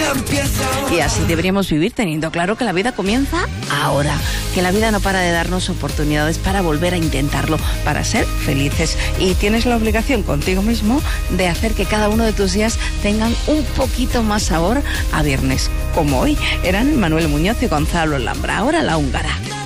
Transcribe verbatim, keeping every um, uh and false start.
Y así deberíamos vivir, teniendo claro que la vida comienza ahora, que la vida no para de darnos oportunidades para volver a intentarlo, para ser felices. Y tienes la obligación contigo mismo de hacer que cada uno de tus días tengan un poquito más sabor a viernes, como hoy eran Manuel Muñoz y Gonzalo Lambra. Ahora la húngara.